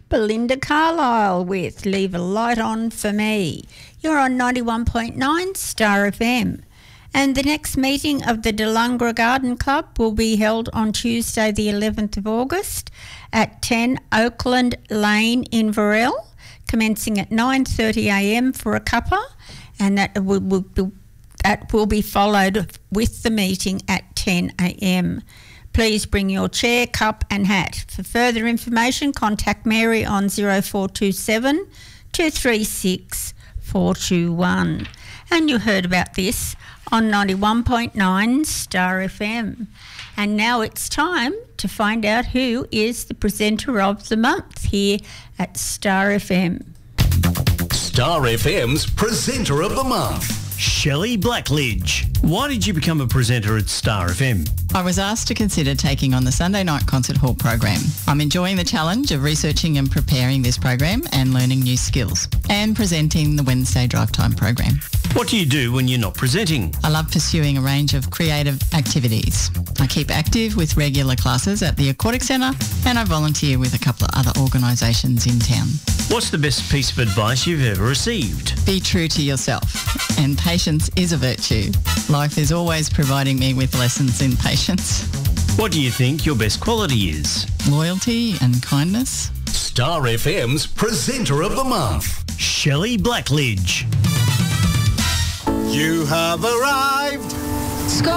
Belinda Carlisle with Leave a Light On For Me. You're on 91.9 Star FM. And the next meeting of the Delungra Garden Club will be held on Tuesday the 11th of August at 10 Oakland Lane in Varel, commencing at 9:30am for a cuppa, and that will be followed with the meeting at 10am. Please bring your chair, cup and hat. For further information, contact Mary on 0427 236 421. And you heard about this on 91.9 Star FM. And now it's time to find out who is the presenter of the month here at Star FM. Star FM's presenter of the month, Shelley Blackledge. Why did you become a presenter at Star FM? I was asked to consider taking on the Sunday Night Concert Hall program. I'm enjoying the challenge of researching and preparing this program and learning new skills, and presenting the Wednesday Drive Time program. What do you do when you're not presenting? I love pursuing a range of creative activities. I keep active with regular classes at the Aquatic Centre, and I volunteer with a couple of other organisations in town. What's the best piece of advice you've ever received? Be true to yourself, and patience is a virtue. Life is always providing me with lessons in patience. What do you think your best quality is? Loyalty and kindness. Star FM's presenter of the month, Shelley Blackledge. You have arrived.